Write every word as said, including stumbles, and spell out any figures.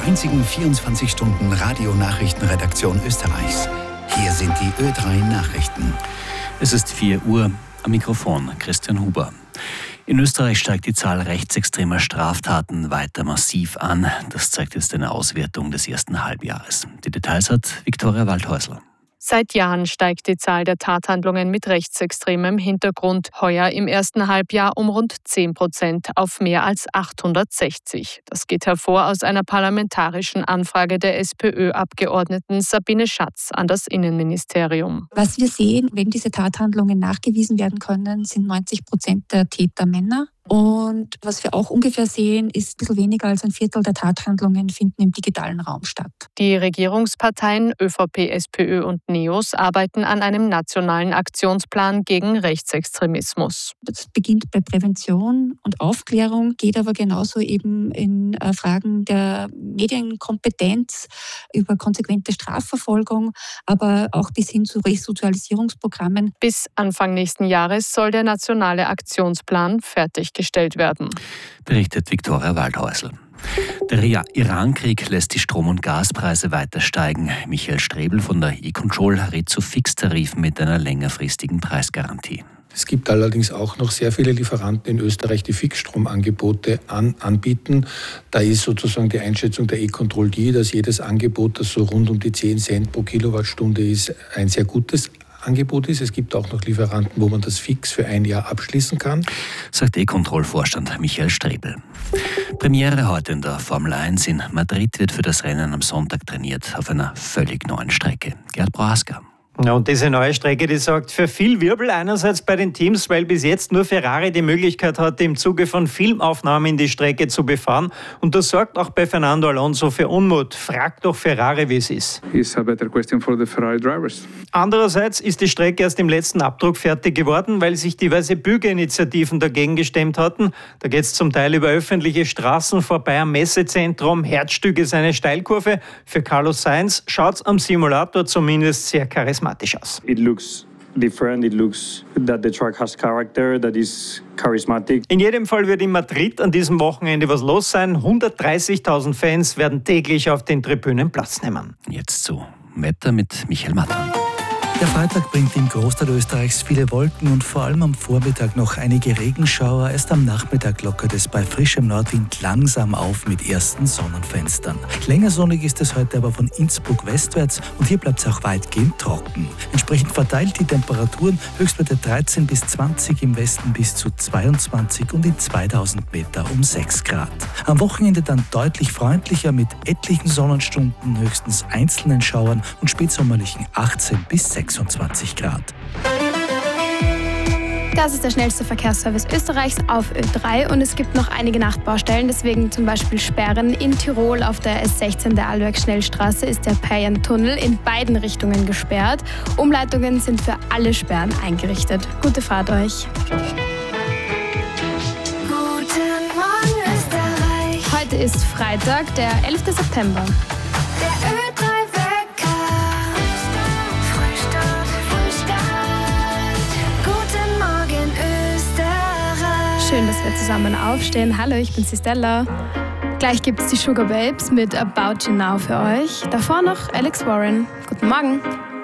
einzigen vierundzwanzig Stunden Radionachrichtenredaktion Österreichs. Hier sind die Ö drei Nachrichten. Es ist vier Uhr, am Mikrofon Christian Huber. In Österreich steigt die Zahl rechtsextremer Straftaten weiter massiv an. Das zeigt jetzt eine Auswertung des ersten Halbjahres. Die Details hat Viktoria Waldhäusl. Seit Jahren steigt die Zahl der Tathandlungen mit rechtsextremem Hintergrund. Heuer im ersten Halbjahr um rund zehn Prozent auf mehr als achthundertsechzig. Das geht hervor aus einer parlamentarischen Anfrage der SPÖ-Abgeordneten Sabine Schatz an das Innenministerium. Was wir sehen, wenn diese Tathandlungen nachgewiesen werden können, sind neunzig Prozent der Täter Männer. Und was wir auch ungefähr sehen, ist ein bisschen weniger als ein Viertel der Tathandlungen finden im digitalen Raum statt. Die Regierungsparteien ÖVP, SPÖ und NEOS arbeiten an einem nationalen Aktionsplan gegen Rechtsextremismus. Das beginnt bei Prävention und Aufklärung, geht aber genauso eben in Fragen der Medienkompetenz über konsequente Strafverfolgung, aber auch bis hin zu Resozialisierungsprogrammen. Bis Anfang nächsten Jahres soll der nationale Aktionsplan fertig gestellt werden. Berichtet Viktoria Waldhäusl. Der Iran-Krieg lässt die Strom- und Gaspreise weiter steigen. Michael Strebel von der E-Control rät zu Fixtarifen mit einer längerfristigen Preisgarantie. Es gibt allerdings auch noch sehr viele Lieferanten in Österreich, die Fixstromangebote an, anbieten. Da ist sozusagen die Einschätzung der E-Control die, dass jedes Angebot, das so rund um die zehn Cent pro Kilowattstunde ist, ein sehr gutes Angebot ist. Es gibt auch noch Lieferanten, wo man das fix für ein Jahr abschließen kann. Sagt E-Control-Vorstand Michael Strebel. Premiere heute in der Formel eins in Madrid wird für das Rennen am Sonntag trainiert, auf einer völlig neuen Strecke. Gerd Prohaska. Ja, und diese neue Strecke, die sorgt für viel Wirbel einerseits bei den Teams, weil bis jetzt nur Ferrari die Möglichkeit hatte, im Zuge von Filmaufnahmen die Strecke zu befahren. Und das sorgt auch bei Fernando Alonso für Unmut. Fragt doch Ferrari, wie es ist. It's a better question for the Ferrari drivers. Andererseits ist die Strecke erst im letzten Abdruck fertig geworden, weil sich diverse Bürgerinitiativen dagegen gestemmt hatten. Da geht es zum Teil über öffentliche Straßen vorbei am Messezentrum. Herzstück ist eine Steilkurve. Für Carlos Sainz schaut es am Simulator zumindest sehr charismatisch aus. It looks different. It looks that the track has character, that is charismatic. In jedem Fall wird in Madrid an diesem Wochenende was los sein. hundertdreißigtausend Fans werden täglich auf den Tribünen Platz nehmen. Jetzt zu Wetter mit Michael Mattern. Der Freitag bringt im Großteil Österreichs viele Wolken und vor allem am Vormittag noch einige Regenschauer. Erst am Nachmittag lockert es bei frischem Nordwind langsam auf mit ersten Sonnenfenstern. Länger sonnig ist es heute aber von Innsbruck westwärts und hier bleibt es auch weitgehend trocken. Entsprechend verteilt die Temperaturen Höchstwerte dreizehn bis zwanzig, im Westen bis zu zweiundzwanzig und in zweitausend Meter um sechs Grad. Am Wochenende dann deutlich freundlicher mit etlichen Sonnenstunden, höchstens einzelnen Schauern und spätsommerlichen achtzehn bis sechsundzwanzig Grad. Das ist der schnellste Verkehrsservice Österreichs auf Ö drei und es gibt noch einige Nachtbaustellen, deswegen zum Beispiel Sperren in Tirol auf der S sechzehn der Arlberg-Schnellstraße ist der Peiern-Tunnel in beiden Richtungen gesperrt. Umleitungen sind für alle Sperren eingerichtet. Gute Fahrt euch. Guten Morgen Österreich. Heute ist Freitag, der elfter September. Der Ö drei Schön, dass wir zusammen aufstehen. Hallo, ich bin Stella. Gleich gibt es die Sugar Babes mit About You Now für euch. Davor noch Alex Warren. Guten Morgen.